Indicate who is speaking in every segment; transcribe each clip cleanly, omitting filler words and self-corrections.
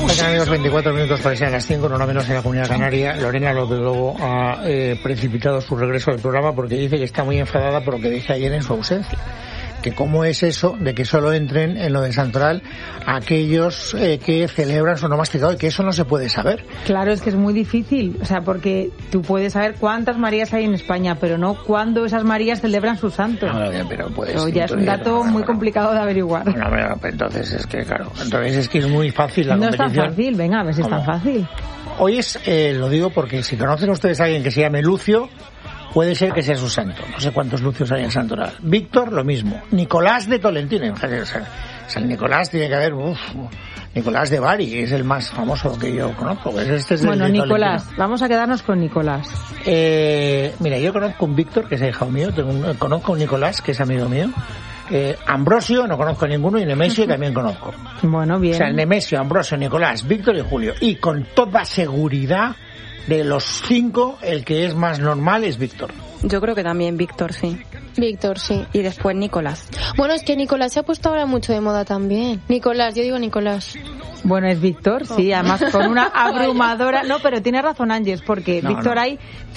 Speaker 1: Faltan, amigos, 24 minutos para ser a las 5, no menos en la Comunidad Canaria. Lorena López Lobo ha precipitado su regreso al programa porque dice que está muy enfadada por lo que dije ayer en su ausencia. Que cómo es eso de que solo entren en lo de Santoral aquellos que celebran su nomasticado y que eso no se puede saber.
Speaker 2: Claro, es que es muy difícil, o sea, porque tú puedes saber cuántas Marías hay en España, pero no cuándo esas Marías celebran su santo.
Speaker 1: No, pero puedes.
Speaker 2: Pero ya es un dato muy complicado de averiguar.
Speaker 1: No, entonces es que, claro, entonces es que es muy fácil la competición.
Speaker 2: No es tan fácil, venga, a ver si es tan fácil.
Speaker 1: Hoy es, lo digo porque si conocen ustedes a alguien que se llame Lucio, puede ser que sea su santo. No sé cuántos Lucios hay en Santoral. Víctor, lo mismo. Nicolás de Tolentino. San Nicolás tiene que haber... Nicolás de Bari es el más famoso que yo conozco. Este es
Speaker 2: bueno, Nicolás. Vamos a quedarnos con Nicolás.
Speaker 1: Mira, yo conozco un Víctor, que es hijo mío. Conozco un Nicolás, que es amigo mío. Ambrosio no conozco ninguno y Nemesio también conozco.
Speaker 2: Bueno, bien.
Speaker 1: O sea, Nemesio, Ambrosio, Nicolás, Víctor y Julio. Y con toda seguridad... De los 5, el que es más normal es Víctor.
Speaker 3: Yo creo que también Víctor, sí.
Speaker 4: Víctor, sí.
Speaker 3: Y después Nicolás.
Speaker 4: Bueno, es que Nicolás se ha puesto ahora mucho de moda también. Nicolás, yo digo Nicolás.
Speaker 2: Bueno, es Víctor, sí, además con una abrumadora... No, pero tiene razón Ángeles, porque Víctor hay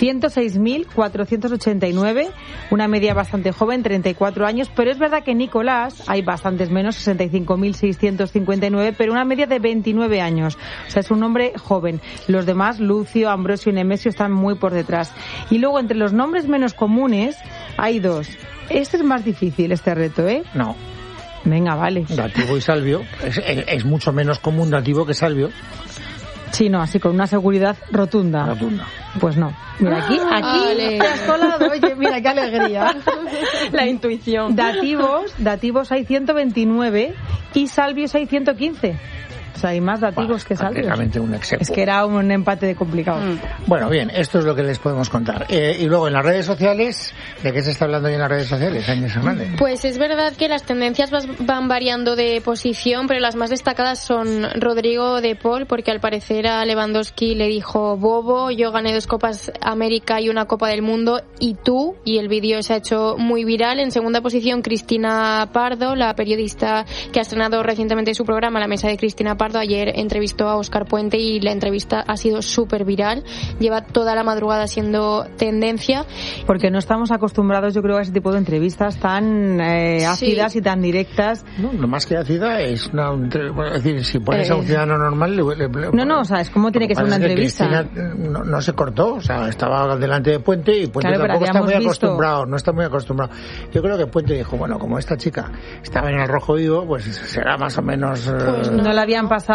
Speaker 2: 106.489, una media bastante joven, 34 años, pero es verdad que Nicolás hay bastantes menos, 65.659, pero una media de 29 años. O sea, es un hombre joven. Los demás, Lucio, Ambrosio y Nemesio, están muy por detrás. Y luego, entre los nombres menos comunes, hay 2. Este es más difícil, este reto, ¿eh?
Speaker 1: No.
Speaker 2: Venga, vale.
Speaker 1: Dativo y Salvio. Es mucho menos común Dativo que Salvio.
Speaker 2: Sí, no, así con una seguridad rotunda. Pues no. Mira, aquí
Speaker 4: vale.
Speaker 2: Te has colado. Oye, mira, qué alegría.
Speaker 3: La intuición.
Speaker 2: Dativos hay 129 y Salvios hay 115. O sea, hay más dativos que salvios.
Speaker 1: Prácticamente un exequo.
Speaker 2: Es que era un empate de complicado.
Speaker 1: Bueno, bien, esto es lo que les podemos contar. Y luego en las redes sociales, ¿de qué se está hablando hoy en las redes sociales, Ángeles Hernández?
Speaker 4: Pues es verdad que las tendencias van variando de posición, pero las más destacadas son Rodrigo de Paul, porque al parecer a Lewandowski le dijo: bobo, yo gané 2 Copas América y una Copa del Mundo, y tú, y el vídeo se ha hecho muy viral. En segunda posición, Cristina Pardo, la periodista que ha estrenado recientemente su programa La Mesa de Cristina Pardo. Ayer entrevistó a Óscar Puente y la entrevista ha sido súper viral. Lleva toda la madrugada siendo tendencia.
Speaker 2: Porque no estamos acostumbrados, yo creo, a ese tipo de entrevistas tan ácidas y tan directas.
Speaker 1: No, lo más que ácida es una... Es decir, si pones a un ciudadano normal...
Speaker 2: No, o sea, es como tiene que ser una entrevista.
Speaker 1: Cristina no se cortó, o sea, estaba delante de Puente y Puente tampoco está muy acostumbrado, no está muy acostumbrado. Yo creo que Puente dijo, bueno, como esta chica estaba en el Rojo Vivo, pues será más o menos...
Speaker 2: Pues no le habían pasado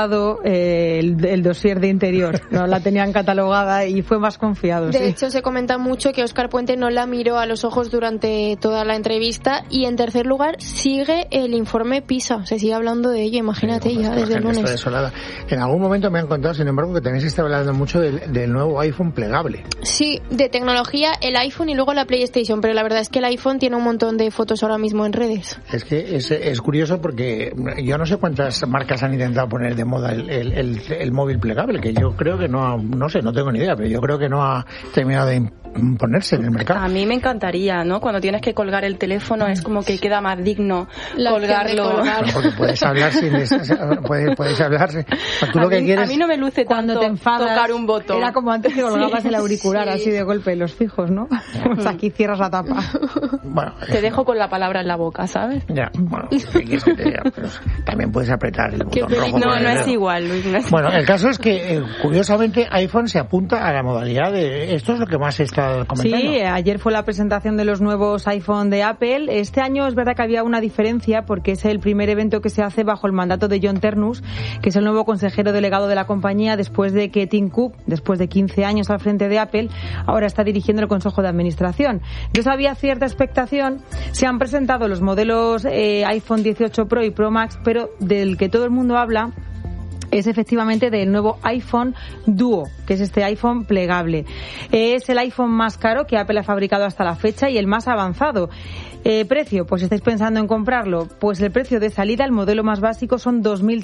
Speaker 2: el dossier de Interior, no la tenían catalogada y fue más confiado.
Speaker 4: De hecho, se comenta mucho que Óscar Puente no la miró a los ojos durante toda la entrevista. Y en tercer lugar sigue el informe PISA, se sigue hablando de ello, imagínate, ya desde el lunes.
Speaker 1: En algún momento me han contado, sin embargo, que también se está hablando mucho del nuevo iPhone plegable.
Speaker 4: Sí, de tecnología, el iPhone y luego la PlayStation, pero la verdad es que el iPhone tiene un montón de fotos ahora mismo en redes.
Speaker 1: Es que es curioso porque yo no sé cuántas marcas han intentado poner de moda el móvil plegable, que yo creo que no sé, no tengo ni idea, pero yo creo que no ha terminado de imponerse en el mercado.
Speaker 3: A mí me encantaría, ¿no? Cuando tienes que colgar el teléfono es como que queda más digno colgarlo.
Speaker 1: No, porque puedes hablar puedes hablar. Tú lo que quieres...
Speaker 3: A mí no me luce
Speaker 2: cuando
Speaker 3: tanto
Speaker 2: te enfadas,
Speaker 3: tocar un botón.
Speaker 2: Era como antes que colgabas el auricular así de golpe, los fijos, ¿no? Pues aquí cierras la tapa.
Speaker 1: Bueno,
Speaker 3: te dejo con la palabra en la boca, ¿sabes?
Speaker 1: Ya, bueno, ¿qué quieres que te diga? Pero también puedes apretar el botón rojo.
Speaker 3: No es igual, Luis. No es
Speaker 1: bueno, el caso es que, curiosamente, iPhone se apunta a la modalidad de... Esto es lo que más se está comentando.
Speaker 2: Sí, ayer fue la presentación de los nuevos iPhone de Apple. Este año es verdad que había una diferencia porque es el primer evento que se hace bajo el mandato de John Ternus, que es el nuevo consejero delegado de la compañía, después de que Tim Cook, después de 15 años al frente de Apple, ahora está dirigiendo el Consejo de Administración. Entonces había cierta expectación. Se han presentado los modelos iPhone 18 Pro y Pro Max, pero del que todo el mundo habla es efectivamente del nuevo iPhone Duo, que es este iPhone plegable. Es el iPhone más caro que Apple ha fabricado hasta la fecha y el más avanzado. Precio, pues estáis pensando en comprarlo. Pues el precio de salida, el modelo más básico, son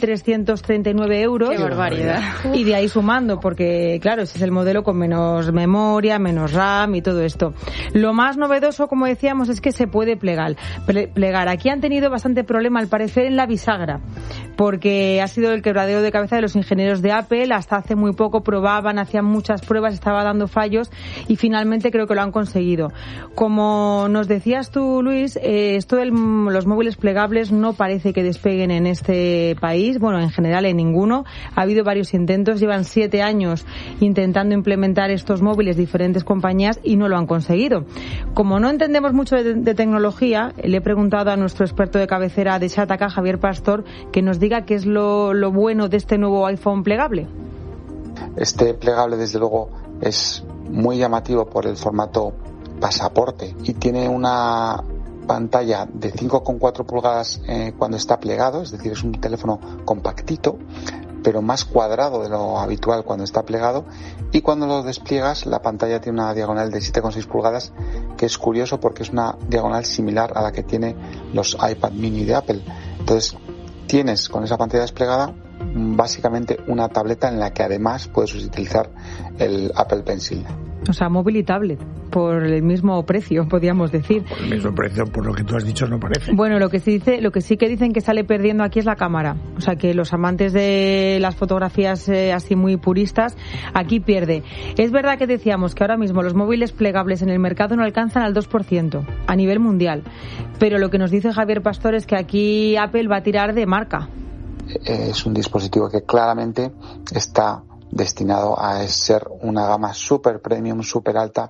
Speaker 2: 2.339 euros.
Speaker 3: ¡Qué barbaridad!
Speaker 2: Y de ahí sumando, porque claro, ese es el modelo con menos memoria, menos RAM y todo esto. Lo más novedoso, como decíamos, es que se puede plegar. Aquí han tenido bastante problema, al parecer, en la bisagra, porque ha sido el quebradero de cabeza de los ingenieros de Apple. Hasta hace muy poco probaban, hacían muchas pruebas, estaba dando fallos y finalmente creo que lo han conseguido. Como nos decías tú, Luis, esto de los móviles plegables no parece que despeguen en este país, bueno, en general en ninguno. Ha habido varios intentos, llevan 7 años intentando implementar estos móviles diferentes compañías y no lo han conseguido. Como no entendemos mucho de tecnología, le he preguntado a nuestro experto de cabecera de Shataka, Javier Pastor, que nos diga qué es lo bueno de este nuevo iPhone plegable.
Speaker 5: Este plegable, desde luego, es muy llamativo por el formato pasaporte y tiene una pantalla de 5,4 pulgadas cuando está plegado, es decir, es un teléfono compactito, pero más cuadrado de lo habitual cuando está plegado, y cuando lo despliegas la pantalla tiene una diagonal de 7,6 pulgadas, que es curioso porque es una diagonal similar a la que tiene los iPad mini de Apple. Entonces tienes con esa pantalla desplegada básicamente una tableta en la que además puedes utilizar el Apple Pencil.
Speaker 2: O sea, móvil y tablet, por el mismo precio, podríamos decir.
Speaker 1: Por el mismo precio, por lo que tú has dicho, no parece.
Speaker 2: Bueno, lo que sí que dicen que sale perdiendo aquí es la cámara. O sea, que los amantes de las fotografías así muy puristas, aquí pierde. Es verdad que decíamos que ahora mismo los móviles plegables en el mercado no alcanzan al 2% a nivel mundial. Pero lo que nos dice Javier Pastor es que aquí Apple va a tirar de marca.
Speaker 5: Es un dispositivo que claramente está destinado a ser una gama super premium, super alta,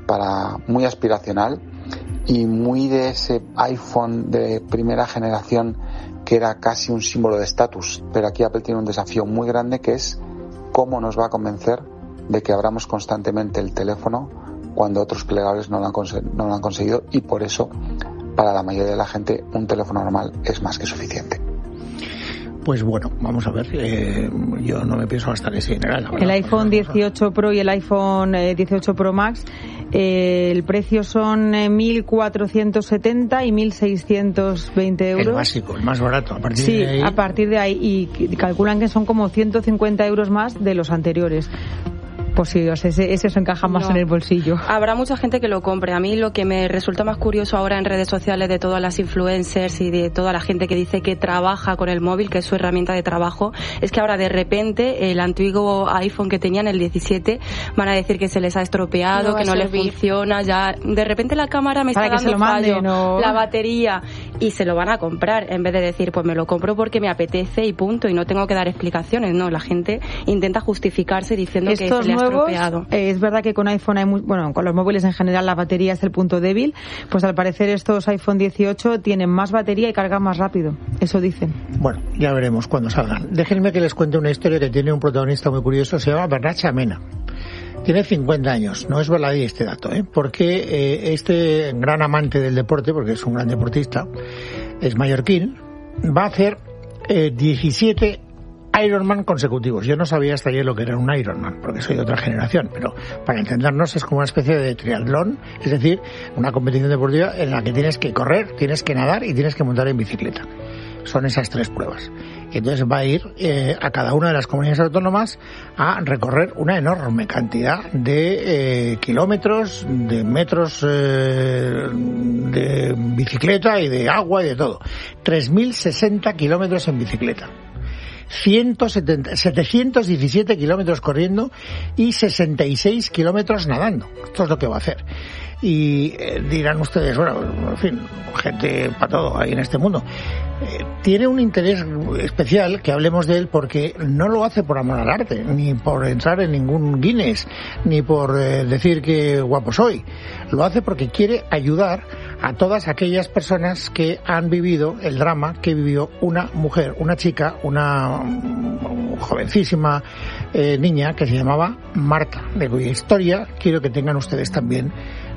Speaker 5: muy aspiracional y muy de ese iPhone de primera generación que era casi un símbolo de estatus. Pero aquí Apple tiene un desafío muy grande, que es cómo nos va a convencer de que abramos constantemente el teléfono cuando otros plegables no lo han conseguido, y por eso para la mayoría de la gente un teléfono normal es más que suficiente.
Speaker 1: Pues bueno, vamos a ver, yo no me pienso gastar ese dinero.
Speaker 2: El iPhone 18 Pro y el iPhone 18 Pro Max, el precio son 1.470 y 1.620 euros.
Speaker 1: El básico, el más barato. A
Speaker 2: partir de ahí, y calculan que son como 150 euros más de los anteriores. Pues sí, ese se encaja más en el bolsillo.
Speaker 3: Habrá mucha gente que lo compre. A mí lo que me resulta más curioso ahora en redes sociales de todas las influencers y de toda la gente que dice que trabaja con el móvil, que es su herramienta de trabajo, es que ahora de repente el antiguo iPhone que tenían, el 17, van a decir que se les ha estropeado, que no les funciona. Ya de repente la cámara me está dando fallo, la batería, y se lo van a comprar en vez de decir, pues me lo compro porque me apetece y punto, y no tengo que dar explicaciones. No, la gente intenta justificarse diciendo que se le ha estropeado.
Speaker 2: Es verdad que con iPhone con los móviles en general la batería es el punto débil. Pues al parecer estos iPhone 18 tienen más batería y cargan más rápido. Eso dicen.
Speaker 1: Bueno, ya veremos cuando salgan. Déjenme que les cuente una historia que tiene un protagonista muy curioso. Se llama Bernat Chamena. Tiene 50 años. No es baladí este dato, porque este gran amante del deporte, porque es un gran deportista, es mallorquín, va a hacer 17 Ironman consecutivos. Yo no sabía hasta ayer lo que era un Ironman, porque soy de otra generación, pero para entendernos es como una especie de triatlón, es decir, una competición deportiva en la que tienes que correr, tienes que nadar y tienes que montar en bicicleta. Son esas 3 pruebas. Y entonces va a ir a cada una de las comunidades autónomas a recorrer una enorme cantidad de kilómetros, de metros de bicicleta y de agua y de todo. 3.060 kilómetros en bicicleta. 717 kilómetros corriendo y 66 kilómetros nadando. Esto es lo que va a hacer. Y dirán ustedes, bueno, en fin, gente para todo hay en este mundo. Tiene un interés especial que hablemos de él, porque no lo hace por amor al arte, ni por entrar en ningún Guinness, ni por decir que guapo soy. Lo hace porque quiere ayudar a todas aquellas personas que han vivido el drama que vivió una mujer, una chica, una jovencísima niña que se llamaba Marta, de cuya historia quiero que tengan ustedes también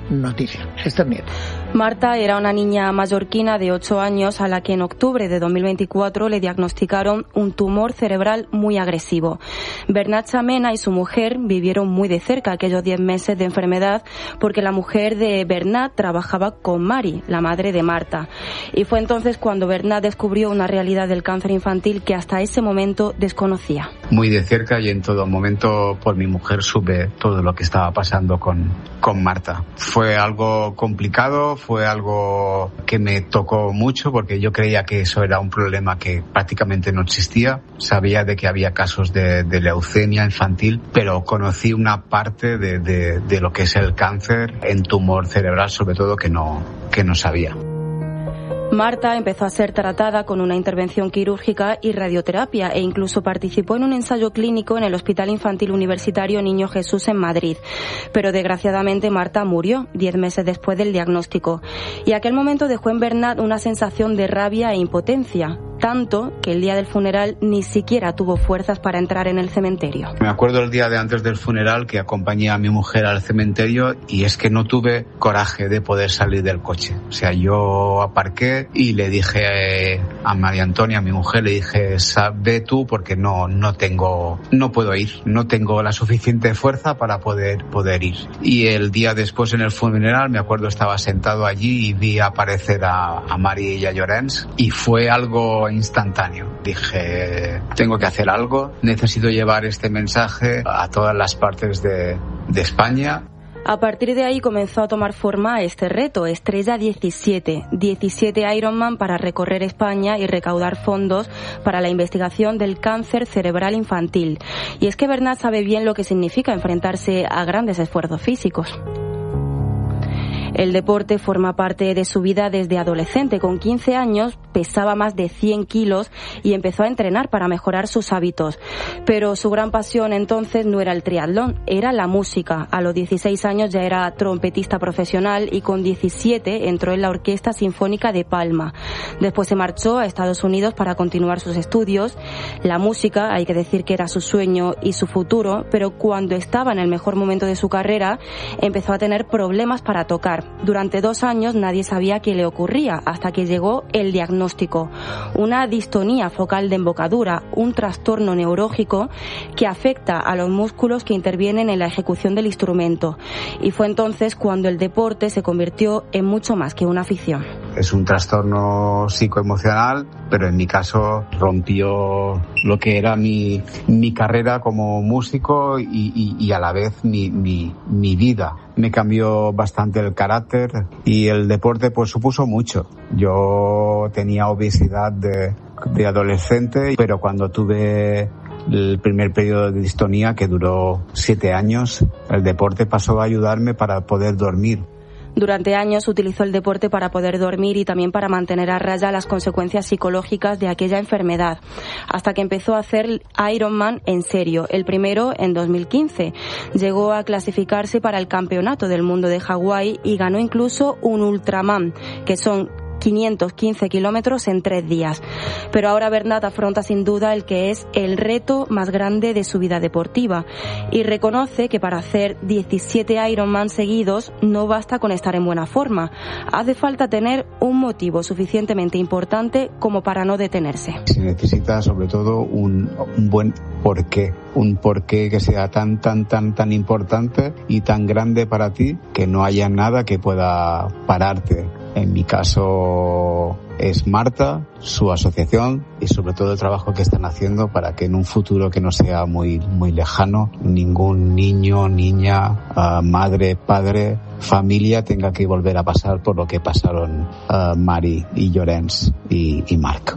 Speaker 1: noticia. Esther Nieto.
Speaker 3: Marta era una niña mallorquina de 8 años a la que en octubre de 2024 le diagnosticaron un tumor cerebral muy agresivo. Bernat Chamena y su mujer vivieron muy de cerca aquellos 10 meses de enfermedad porque la mujer de Bernat trabajaba con Mari, la madre de Marta. Y fue entonces cuando Bernat descubrió una realidad del cáncer infantil que hasta ese momento desconocía.
Speaker 6: Muy de cerca y en todo momento por mi mujer supe todo lo que estaba pasando con Marta. Fue algo complicado, fue algo que me tocó mucho porque yo creía que eso era un problema que prácticamente no existía. Sabía de que había casos de leucemia infantil, pero conocí una parte de lo que es el cáncer en tumor cerebral, sobre todo que no sabía.
Speaker 3: Marta empezó a ser tratada con una intervención quirúrgica y radioterapia e incluso participó en un ensayo clínico en el Hospital Infantil Universitario Niño Jesús en Madrid. Pero desgraciadamente Marta murió 10 meses después del diagnóstico y aquel momento dejó en Bernat una sensación de rabia e impotencia, tanto que el día del funeral ni siquiera tuvo fuerzas para entrar en el cementerio.
Speaker 6: Me acuerdo el día de antes del funeral que acompañé a mi mujer al cementerio y es que no tuve coraje de poder salir del coche. O sea, yo aparqué y le dije a María Antonia, mi mujer, le dije, ve tú porque no puedo ir, no tengo la suficiente fuerza para poder ir. Y el día después en el funeral, me acuerdo, estaba sentado allí y vi aparecer a Mari y a Llorens y fue algo instantáneo. Dije, tengo que hacer algo, necesito llevar este mensaje a todas las partes de España.
Speaker 3: A partir de ahí comenzó a tomar forma este reto, Estrella 17 Ironman para recorrer España y recaudar fondos para la investigación del cáncer cerebral infantil. Y es que Bernat sabe bien lo que significa enfrentarse a grandes esfuerzos físicos. El deporte forma parte de su vida desde adolescente. Con 15 años pesaba más de 100 kilos y empezó a entrenar para mejorar sus hábitos. Pero su gran pasión entonces no era el triatlón, era la música. A los 16 años ya era trompetista profesional y con 17 entró en la Orquesta Sinfónica de Palma. Después se marchó a Estados Unidos para continuar sus estudios. La música, hay que decir que era su sueño y su futuro, pero cuando estaba en el mejor momento de su carrera empezó a tener problemas para tocar. Durante 2 años nadie sabía qué le ocurría hasta que llegó el diagnóstico. Una distonía focal de embocadura, un trastorno neurológico que afecta a los músculos que intervienen en la ejecución del instrumento. Y fue entonces cuando el deporte se convirtió en mucho más que una afición.
Speaker 6: Es un trastorno psicoemocional, pero en mi caso rompió lo que era mi carrera como músico y a la vez mi vida. Me cambió bastante el carácter y el deporte pues supuso mucho. Yo tenía obesidad de adolescente, pero cuando tuve el primer periodo de distonía, que duró 7 años, el deporte pasó a ayudarme para poder dormir.
Speaker 3: Durante años utilizó el deporte para poder dormir y también para mantener a raya las consecuencias psicológicas de aquella enfermedad, hasta que empezó a hacer Ironman en serio, el primero en 2015. Llegó a clasificarse para el Campeonato del Mundo de Hawái y ganó incluso un Ultraman, que son 515 kilómetros en 3 días. Pero ahora Bernat afronta sin duda el que es el reto más grande de su vida deportiva y reconoce que para hacer 17 Ironman seguidos no basta con estar en buena forma. Hace falta tener un motivo suficientemente importante como para no detenerse.
Speaker 6: Se necesita sobre todo un buen porqué. Un porqué que sea tan importante y tan grande para ti que no haya nada que pueda pararte. En mi caso es Marta, su asociación y sobre todo el trabajo que están haciendo para que en un futuro que no sea muy lejano ningún niño, niña, madre, padre, familia tenga que volver a pasar por lo que pasaron Mari y Llorens y Marc.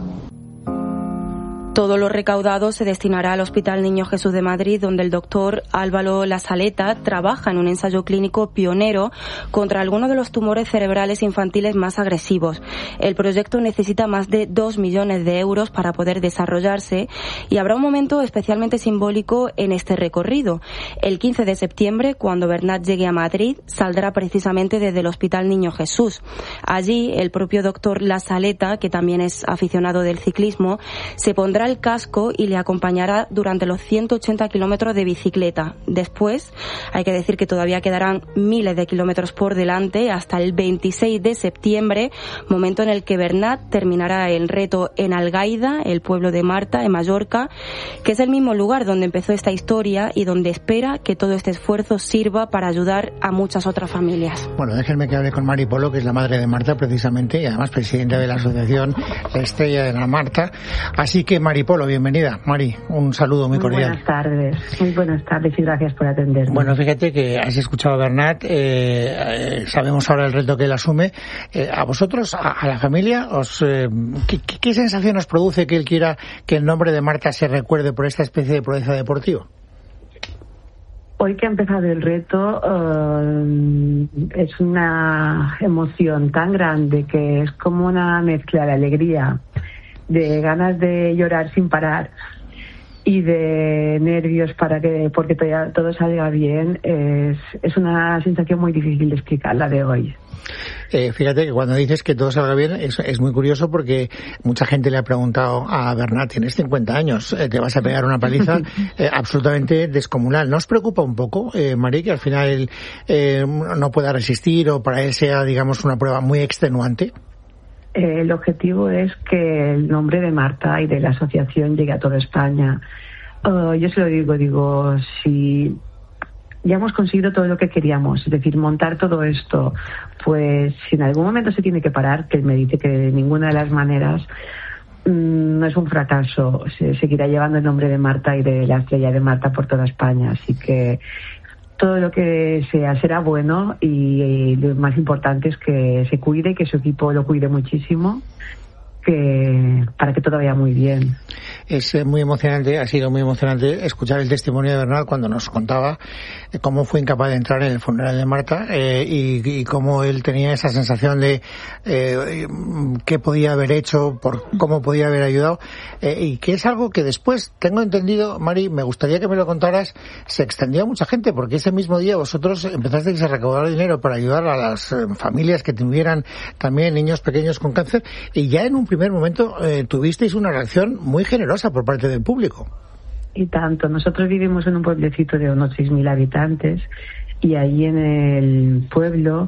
Speaker 3: Todo lo recaudado se destinará al Hospital Niño Jesús de Madrid, donde el doctor Álvaro Lasaleta trabaja en un ensayo clínico pionero contra algunos de los tumores cerebrales infantiles más agresivos. El proyecto necesita más de 2 millones de euros para poder desarrollarse y habrá un momento especialmente simbólico en este recorrido. El 15 de septiembre, cuando Bernat llegue a Madrid, saldrá precisamente desde el Hospital Niño Jesús. Allí, el propio doctor Lasaleta, que también es aficionado del ciclismo, se pondrá llevara el casco y le acompañara durante los 180 kilómetros de bicicleta. Después, hay que decir que todavía quedarán miles de kilómetros por delante hasta el 26 de septiembre, momento en el que Bernat terminará el reto en Algaida, el pueblo de Marta, en Mallorca, que es el mismo lugar donde empezó esta historia y donde espera que todo este esfuerzo sirva para ayudar a muchas otras familias.
Speaker 1: Bueno, déjenme que hable con Mari Polo, que es la madre de Marta precisamente, y además presidenta de la asociación La Estrella de la Marta. Así que Mari Polo, bienvenida. Mari, un saludo muy cordial.
Speaker 7: Muy buenas tardes y gracias por atenderme.
Speaker 1: Bueno, fíjate que has escuchado a Bernat, sabemos ahora el reto que él asume. A vosotros, a la familia, ¿qué sensación os produce que él quiera que el nombre de Marta se recuerde por esta especie de proeza deportiva?
Speaker 7: Hoy que ha empezado el reto, es una emoción tan grande que es como una mezcla de alegría, de ganas de llorar sin parar y de nervios porque todo salga bien. Es una sensación muy difícil de explicar, la de hoy.
Speaker 1: Fíjate que cuando dices que todo salga bien es muy curioso, porque mucha gente le ha preguntado a Bernat: tienes 50 años, te vas a pegar una paliza absolutamente descomunal. ¿No os preocupa un poco, Mari, que al final no pueda resistir o para él sea, digamos, una prueba muy extenuante?
Speaker 7: El objetivo es que el nombre de Marta y de la asociación llegue a toda España. Yo se lo digo, si ya hemos conseguido todo lo que queríamos, es decir, montar todo esto, pues si en algún momento se tiene que parar, que él me dice que de ninguna de las maneras, no es un fracaso, se seguirá llevando el nombre de Marta y de la Estrella de Marta por toda España, así que todo lo que sea será bueno, y lo más importante es que se cuide, que su equipo lo cuide muchísimo, para que todo vaya muy bien.
Speaker 1: Es muy emocionante, ha sido muy emocionante escuchar el testimonio de Bernat cuando nos contaba cómo fue incapaz de entrar en el funeral de Marta, y cómo él tenía esa sensación de qué podía haber hecho, cómo podía haber ayudado, y que es algo que después, tengo entendido, Mari, me gustaría que me lo contaras, se extendió a mucha gente, porque ese mismo día vosotros empezasteis a recaudar dinero para ayudar a las familias que tuvieran también niños pequeños con cáncer, y ya en un primer momento tuvisteis una reacción muy generosa por parte del público.
Speaker 7: Y tanto. Nosotros vivimos en un pueblecito de unos 6.000 habitantes, y ahí en el pueblo,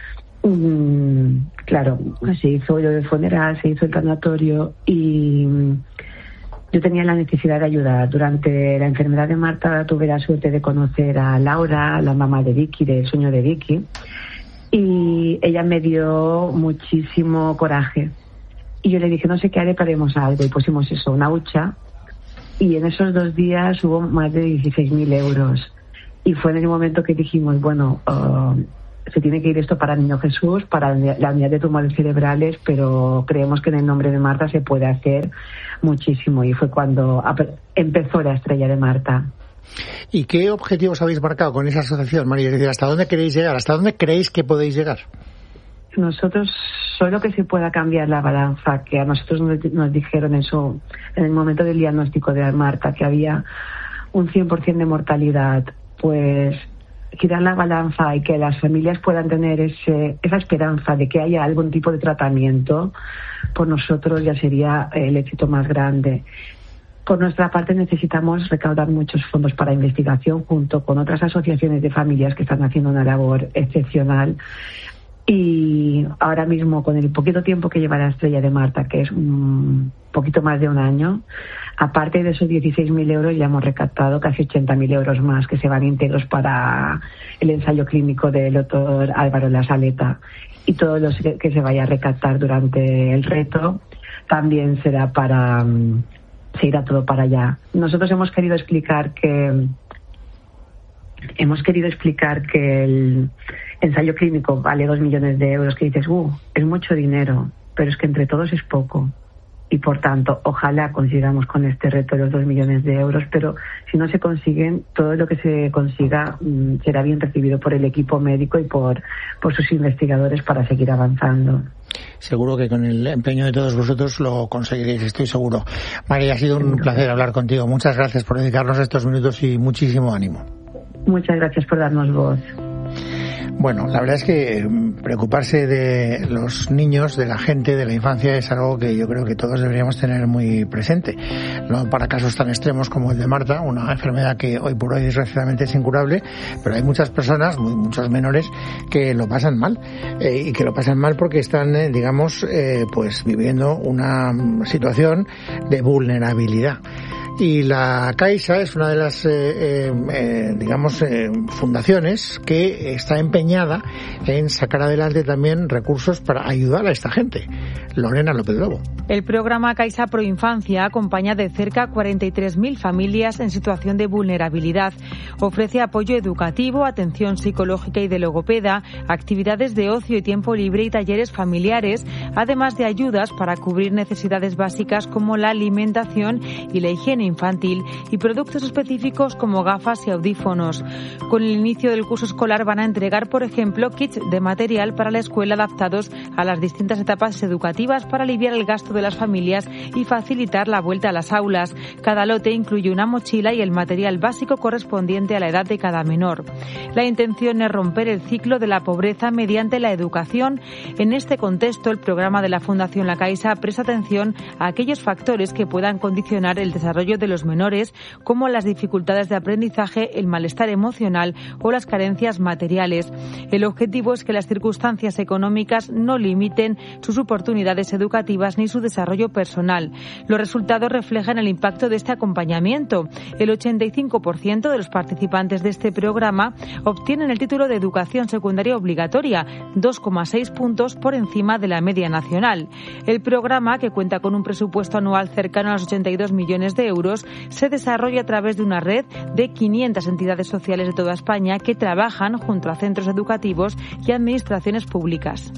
Speaker 7: claro, se hizo el funeral, se hizo el tanatorio, y yo tenía la necesidad de ayudar. Durante la enfermedad de Marta tuve la suerte de conocer a Laura, la mamá de Vicky, del sueño de Vicky, y ella me dio muchísimo coraje. Y yo le dije, no sé qué haré, paremos algo. Y pusimos eso, una hucha. Y en esos 2 días hubo más de 16.000 euros. Y fue en el momento que dijimos, bueno, se tiene que ir esto para Niño Jesús, para la unidad de tumores cerebrales, pero creemos que en el nombre de Marta se puede hacer muchísimo. Y fue cuando empezó la Estrella de Marta.
Speaker 1: ¿Y qué objetivos habéis marcado con esa asociación, María? Es decir, ¿hasta dónde queréis llegar? ¿Hasta dónde creéis que podéis llegar?
Speaker 7: Nosotros, solo que se pueda cambiar la balanza, que a nosotros nos dijeron eso en el momento del diagnóstico de Marta, que había un 100% de mortalidad, pues girar la balanza y que las familias puedan tener esa esperanza de que haya algún tipo de tratamiento, por nosotros ya sería el éxito más grande. Por nuestra parte necesitamos recaudar muchos fondos para investigación junto con otras asociaciones de familias que están haciendo una labor excepcional. Y ahora mismo, con el poquito tiempo que lleva la Estrella de Marta, que es un poquito más de un año, aparte de esos 16.000 euros, ya hemos recaptado casi 80.000 euros más, que se van íntegros para el ensayo clínico del doctor Álvaro La Saleta. Y todo lo que se vaya a recaptar durante el reto también será se irá todo para allá. Nosotros hemos querido explicar que el ensayo clínico vale 2 millones de euros, que dices, es mucho dinero, pero es que entre todos es poco. Y por tanto, ojalá consigamos con este reto los 2 millones de euros, pero si no se consiguen, todo lo que se consiga será bien recibido por el equipo médico y por sus investigadores para seguir avanzando.
Speaker 1: Seguro que con el empeño de todos vosotros lo conseguiréis, estoy seguro. María, ha sido un placer hablar contigo. Muchas gracias por dedicarnos estos minutos y muchísimo ánimo.
Speaker 7: Muchas gracias por darnos voz.
Speaker 1: Bueno, la verdad es que preocuparse de los niños, de la gente, de la infancia es algo que yo creo que todos deberíamos tener muy presente. No para casos tan extremos como el de Marta, una enfermedad que hoy por hoy desgraciadamente es incurable, pero hay muchas personas, muchos menores, que lo pasan mal. Y que lo pasan mal porque están, pues viviendo una situación de vulnerabilidad. Y la Caixa es una de las, fundaciones que está empeñada en sacar adelante también recursos para ayudar a esta gente. Lorena López Lobo.
Speaker 2: El programa Caixa Proinfancia acompaña de cerca 43.000 familias en situación de vulnerabilidad. Ofrece apoyo educativo, atención psicológica y de logopeda, actividades de ocio y tiempo libre y talleres familiares, además de ayudas para cubrir necesidades básicas como la alimentación y la higiene infantil y productos específicos como gafas y audífonos. Con el inicio del curso escolar van a entregar, por ejemplo, kits de material para la escuela adaptados a las distintas etapas educativas para aliviar el gasto de las familias y facilitar la vuelta a las aulas. Cada lote incluye una mochila y el material básico correspondiente a la edad de cada menor. La intención es romper el ciclo de la pobreza mediante la educación. En este contexto, el programa de la Fundación La Caixa presta atención a aquellos factores que puedan condicionar el desarrollo de los menores, como las dificultades de aprendizaje, el malestar emocional o las carencias materiales. El objetivo es que las circunstancias económicas no limiten sus oportunidades educativas ni su desarrollo personal. Los resultados reflejan el impacto de este acompañamiento. El 85% de los participantes de este programa obtienen el título de educación secundaria obligatoria, 2,6 puntos por encima de la media nacional. El programa, que cuenta con un presupuesto anual cercano a los 82 millones de euros, se desarrolla a través de una red de 500 entidades sociales de toda España que trabajan junto a centros educativos y administraciones públicas.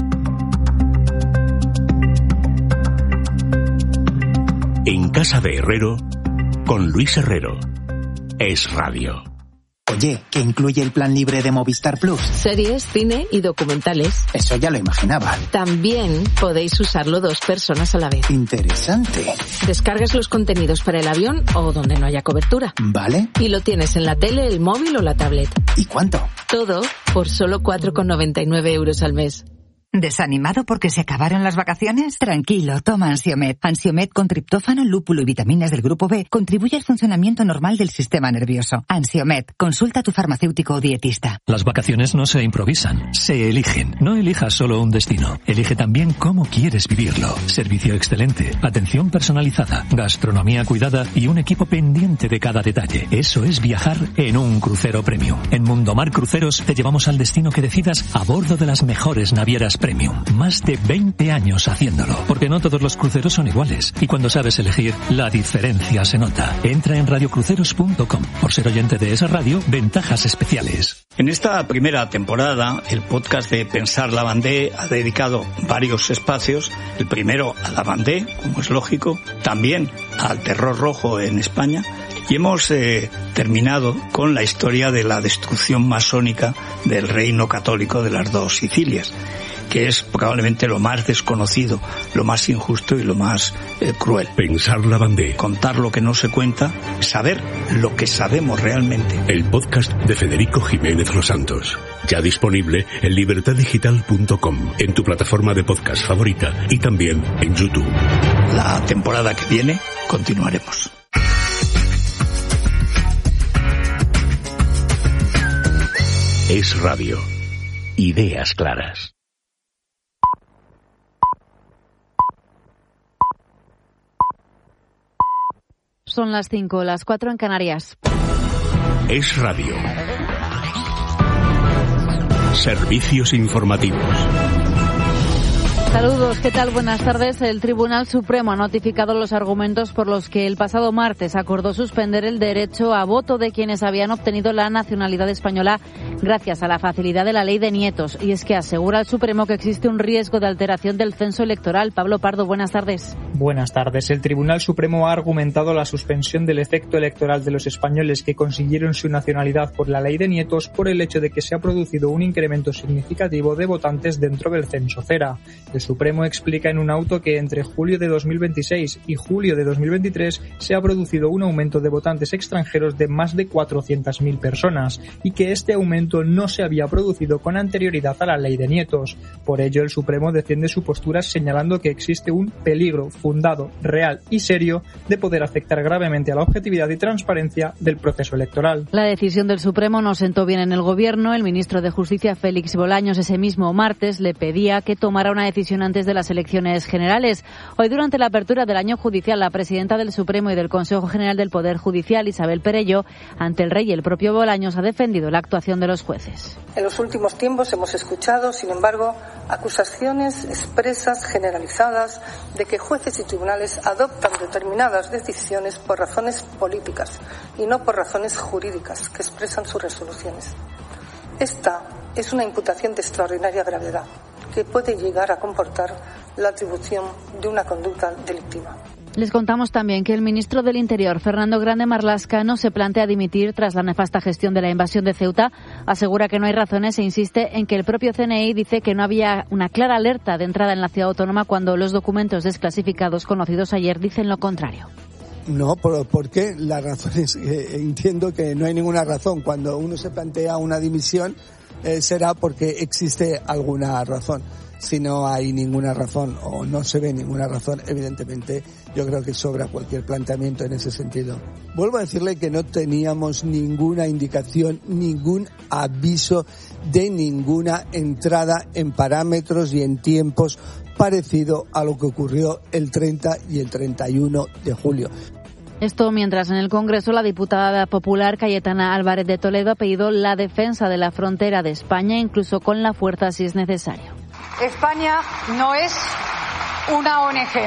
Speaker 8: En Casa de Herrero, con Luis Herrero. Es Radio.
Speaker 9: Oye, ¿qué incluye el plan libre de Movistar Plus?
Speaker 10: Series, cine y documentales.
Speaker 9: Eso ya lo imaginaba.
Speaker 10: También podéis usarlo 2 personas a la vez.
Speaker 9: Interesante.
Speaker 10: Descargas los contenidos para el avión o donde no haya cobertura.
Speaker 9: Vale.
Speaker 10: Y lo tienes en la tele, el móvil o la tablet.
Speaker 9: ¿Y cuánto?
Speaker 10: Todo por solo 4,99 euros al mes.
Speaker 11: ¿Desanimado porque se acabaron las vacaciones? Tranquilo, toma Ansiomed. Ansiomed con triptófano, lúpulo y vitaminas del grupo B contribuye al funcionamiento normal del sistema nervioso. Ansiomed, consulta a tu farmacéutico o dietista.
Speaker 12: Las vacaciones no se improvisan, se eligen. No elijas solo un destino, elige también cómo quieres vivirlo. Servicio excelente, atención personalizada, gastronomía cuidada y un equipo pendiente de cada detalle. Eso es viajar en un crucero premium. En Mundomar Cruceros te llevamos al destino que decidas a bordo de las mejores navieras premium. Más de 20 años haciéndolo. Porque no todos los cruceros son iguales. Y cuando sabes elegir, la diferencia se nota. Entra en radiocruceros.com. Por ser oyente de esa radio, ventajas especiales.
Speaker 13: En esta primera temporada, el podcast de Pensar la Vendée ha dedicado varios espacios. El primero a la Vendée, como es lógico. También al terror rojo en España. Y hemos terminado con la historia de la destrucción masónica del reino católico de las 2 Sicilias, que es probablemente lo más desconocido, lo más injusto y lo más cruel.
Speaker 8: Pensar la Vendée.
Speaker 13: Contar lo que no se cuenta, saber lo que sabemos realmente.
Speaker 8: El podcast de Federico Jiménez Los Santos. Ya disponible en libertaddigital.com, en tu plataforma de podcast favorita y también en YouTube.
Speaker 13: La temporada que viene continuaremos.
Speaker 8: Es Radio. Ideas claras.
Speaker 14: Son las 5, las 4 en Canarias.
Speaker 8: Es Radio. Servicios informativos.
Speaker 14: Saludos, ¿qué tal? Buenas tardes. El Tribunal Supremo ha notificado los argumentos por los que el pasado martes acordó suspender el derecho a voto de quienes habían obtenido la nacionalidad española gracias a la facilidad de la ley de nietos. Y es que asegura el Supremo que existe un riesgo de alteración del censo electoral. Pablo Pardo, buenas tardes.
Speaker 15: Buenas tardes. El Tribunal Supremo ha argumentado la suspensión del efecto electoral de los españoles que consiguieron su nacionalidad por la ley de nietos por el hecho de que se ha producido un incremento significativo de votantes dentro del censo Cera. El Supremo explica en un auto que entre julio de 2026 y julio de 2023 se ha producido un aumento de votantes extranjeros de más de 400.000 personas y que este aumento no se había producido con anterioridad a la ley de nietos. Por ello, el Supremo defiende su postura señalando que existe un peligro fundado, real y serio de poder afectar gravemente a la objetividad y transparencia del proceso electoral.
Speaker 14: La decisión del Supremo no sentó bien en el Gobierno. El ministro de Justicia, Félix Bolaños, ese mismo martes le pedía que tomara una decisión antes de las elecciones generales. Hoy, durante la apertura del año judicial, la presidenta del Supremo y del Consejo General del Poder Judicial, Isabel Perelló, ante el rey y el propio Bolaños, ha defendido la actuación de los jueces.
Speaker 16: En los últimos tiempos hemos escuchado, sin embargo, acusaciones expresas, generalizadas, de que jueces y tribunales adoptan determinadas decisiones por razones políticas y no por razones jurídicas que expresan sus resoluciones. Esta es una imputación de extraordinaria gravedad que puede llegar a comportar la atribución de una conducta delictiva.
Speaker 14: Les contamos también que el ministro del Interior, Fernando Grande Marlaska, no se plantea dimitir tras la nefasta gestión de la invasión de Ceuta. Asegura que no hay razones e insiste en que el propio CNI dice que no había una clara alerta de entrada en la ciudad autónoma cuando los documentos desclasificados conocidos ayer dicen lo contrario.
Speaker 17: No, porque la razón es que entiendo que no hay ninguna razón. Cuando uno se plantea una dimisión será porque existe alguna razón. Si no hay ninguna razón o no se ve ninguna razón, evidentemente yo creo que sobra cualquier planteamiento en ese sentido. Vuelvo a decirle que no teníamos ninguna indicación, ningún aviso de ninguna entrada en parámetros y en tiempos parecido a lo que ocurrió el 30 y el 31 de julio.
Speaker 14: Esto mientras en el Congreso la diputada popular Cayetana Álvarez de Toledo ha pedido la defensa de la frontera de España, incluso con la fuerza si es necesario.
Speaker 18: España no es una ONG,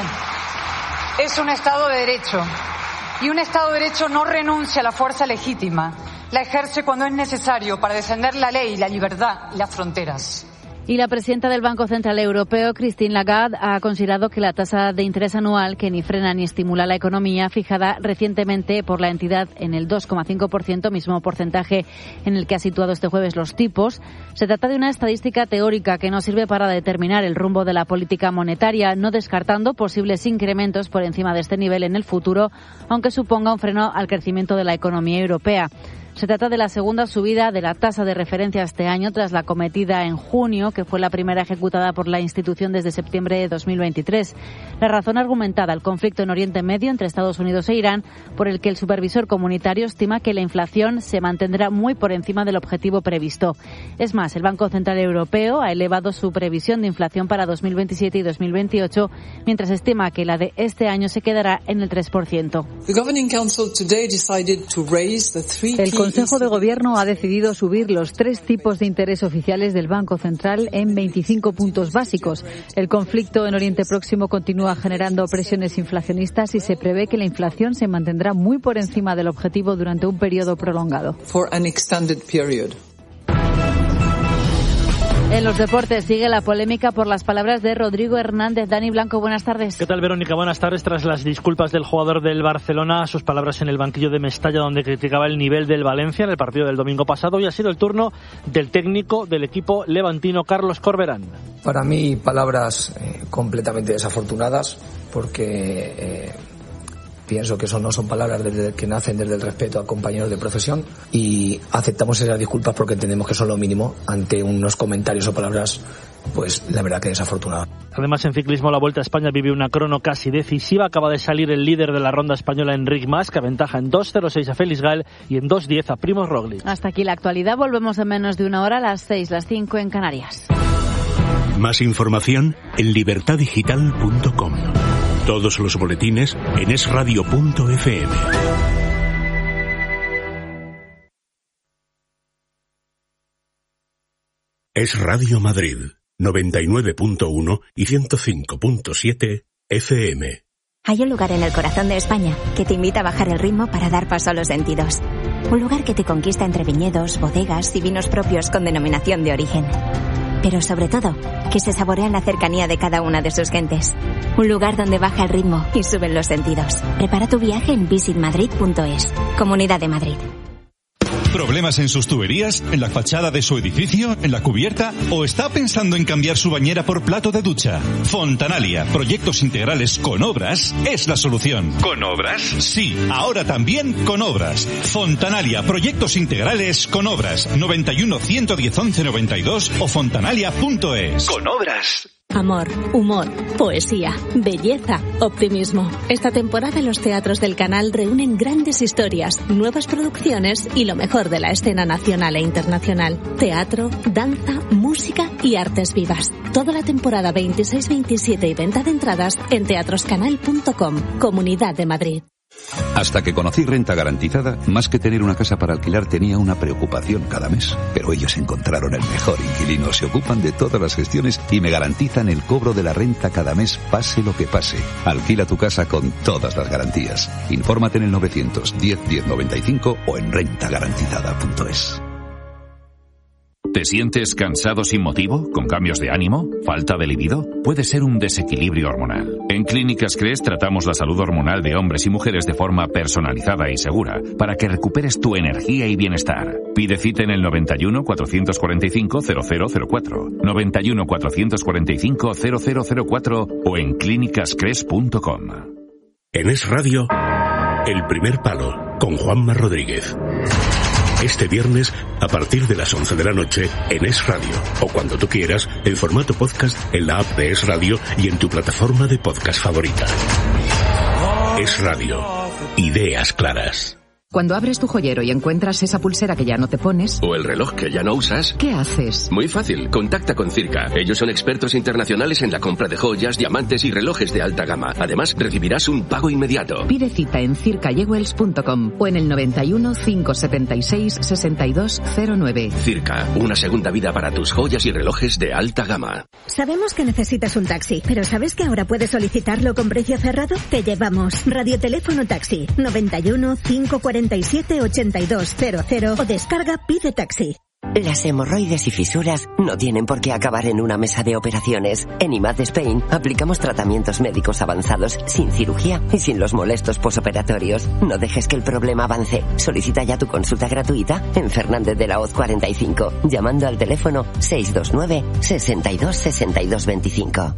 Speaker 18: es un Estado de Derecho. Y un Estado de Derecho no renuncia a la fuerza legítima, la ejerce cuando es necesario para defender la ley, la libertad y las fronteras.
Speaker 14: Y la presidenta del Banco Central Europeo, Christine Lagarde, ha considerado que la tasa de interés anual, que ni frena ni estimula la economía, fijada recientemente por la entidad en el 2,5%, mismo porcentaje en el que ha situado este jueves los tipos, se trata de una estadística teórica que no sirve para determinar el rumbo de la política monetaria, no descartando posibles incrementos por encima de este nivel en el futuro, aunque suponga un freno al crecimiento de la economía europea. Se trata de la segunda subida de la tasa de referencia este año tras la cometida en junio, que fue la primera ejecutada por la institución desde septiembre de 2023. La razón argumentada, el conflicto en Oriente Medio entre Estados Unidos e Irán, por el que el supervisor comunitario estima que la inflación se mantendrá muy por encima del objetivo previsto. Es más, el Banco Central Europeo ha elevado su previsión de inflación para 2027 y 2028, mientras estima que la de este año se quedará en el 3%.
Speaker 19: El Consejo de Gobierno ha decidido subir los 3 tipos de interés oficiales del Banco Central en 25 puntos básicos. El conflicto en Oriente Próximo continúa generando presiones inflacionistas y se prevé que la inflación se mantendrá muy por encima del objetivo durante un periodo prolongado.
Speaker 14: En los deportes sigue la polémica por las palabras de Rodrigo Hernández. Dani Blanco, buenas tardes.
Speaker 20: ¿Qué tal, Verónica? Buenas tardes. Tras las disculpas del jugador del Barcelona, sus palabras en el banquillo de Mestalla, donde criticaba el nivel del Valencia en el partido del domingo pasado, hoy ha sido el turno del técnico del equipo levantino, Carlos Corberán.
Speaker 21: Para mí, palabras completamente desafortunadas, porque pienso que eso no son palabras que nacen desde el respeto a compañeros de profesión, y aceptamos esas disculpas porque entendemos que son lo mínimo ante unos comentarios o palabras, pues la verdad que desafortunadas.
Speaker 20: Además, en ciclismo, la Vuelta a España vive una crono casi decisiva. Acaba de salir el líder de la ronda española, Enric Mas, que aventaja en 2.06 a Félix Gall y en 2.10 a Primož Roglič.
Speaker 14: Hasta aquí la actualidad. Volvemos en menos de una hora, a las 6, las 5 en Canarias.
Speaker 8: Más información en libertadigital.com. Todos los boletines en esradio.fm. Es Radio Madrid, 99.1 y 105.7 FM.
Speaker 22: Hay un lugar en el corazón de España que te invita a bajar el ritmo para dar paso a los sentidos. Un lugar que te conquista entre viñedos, bodegas y vinos propios con denominación de origen. Pero sobre todo, que se saborea en la cercanía de cada una de sus gentes. Un lugar donde baja el ritmo y suben los sentidos. Prepara tu viaje en visitmadrid.es. Comunidad de Madrid.
Speaker 4: ¿Problemas en sus tuberías? ¿En la fachada de su edificio? ¿En la cubierta? ¿O está pensando en cambiar su bañera por plato de ducha? Fontanalia, proyectos integrales con obras, es la solución. ¿Con obras? Sí, ahora también con obras. Fontanalia, proyectos integrales con obras. 91 110 11 92 o fontanalia.es. Con obras.
Speaker 5: Amor, humor, poesía, belleza, optimismo. Esta temporada los teatros del canal reúnen grandes historias, nuevas producciones y lo mejor de la escena nacional e internacional. Teatro, danza, música y artes vivas. Toda la temporada 26-27 y venta de entradas en teatroscanal.com, Comunidad de Madrid.
Speaker 23: Hasta que conocí Renta Garantizada, más que tener una casa para alquilar tenía una preocupación cada mes. Pero ellos encontraron el mejor inquilino, se ocupan de todas las gestiones y me garantizan el cobro de la renta cada mes, pase lo que pase. Alquila tu casa con todas las garantías. Infórmate en el 910 1095 o en rentagarantizada.es.
Speaker 24: ¿Te sientes cansado sin motivo? ¿Con cambios de ánimo? ¿Falta de libido? Puede ser un desequilibrio hormonal. En Clínicas CRES tratamos la salud hormonal de hombres y mujeres de forma personalizada y segura para que recuperes tu energía y bienestar. Pide cita en el 91 445 0004, 91 445 0004 o en clínicascres.com.
Speaker 8: En Es Radio, El Primer Palo, con Juanma Rodríguez. Este viernes, a partir de las 11 de la noche, en Es Radio, o cuando tú quieras, en formato podcast, en la app de Es Radio y en tu plataforma de podcast favorita. Es Radio. Ideas claras.
Speaker 25: Cuando abres tu joyero y encuentras esa pulsera que ya no te pones...
Speaker 26: O el reloj que ya no usas...
Speaker 25: ¿Qué haces?
Speaker 26: Muy fácil, contacta con Circa. Ellos son expertos internacionales en la compra de joyas, diamantes y relojes de alta gama. Además, recibirás un pago inmediato.
Speaker 25: Pide cita en circajewels.com o en el 91 576 6209.
Speaker 26: Circa, una segunda vida para tus joyas y relojes de alta gama.
Speaker 27: Sabemos que necesitas un taxi, pero ¿sabes que ahora puedes solicitarlo con precio cerrado? Te llevamos Radioteléfono Taxi, 91 547 8200 o descarga Pide Taxi.
Speaker 28: Las hemorroides y fisuras no tienen por qué acabar en una mesa de operaciones. En IMAD Spain aplicamos tratamientos médicos avanzados sin cirugía y sin los molestos posoperatorios. No dejes que el problema avance. Solicita ya tu consulta gratuita en Fernández de la Hoz 45, llamando al teléfono 629 62 62 25.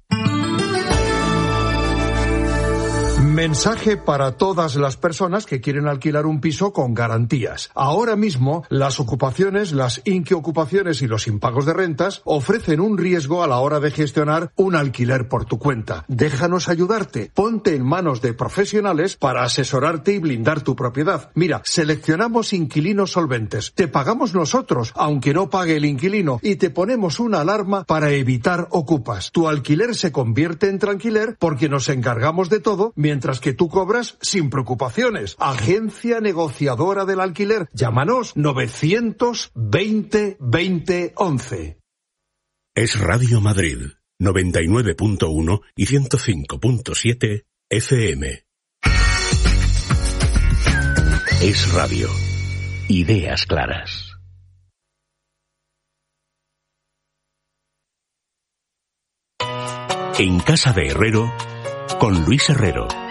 Speaker 29: Mensaje para todas las personas que quieren alquilar un piso con garantías. Ahora mismo, las ocupaciones, las inquiocupaciones y los impagos de rentas ofrecen un riesgo a la hora de gestionar un alquiler por tu cuenta. Déjanos ayudarte. Ponte en manos de profesionales para asesorarte y blindar tu propiedad. Mira, seleccionamos inquilinos solventes. Te pagamos nosotros, aunque no pague el inquilino, y te ponemos una alarma para evitar ocupas. Tu alquiler se convierte en tranquiler porque nos encargamos de todo, mientras que tú cobras sin preocupaciones. Agencia negociadora del alquiler. Llámanos 920 20 11.
Speaker 8: Es Radio Madrid, 99.1 y 105.7 FM. Es Radio. Ideas claras. En Casa de Herrero, con Luis Herrero.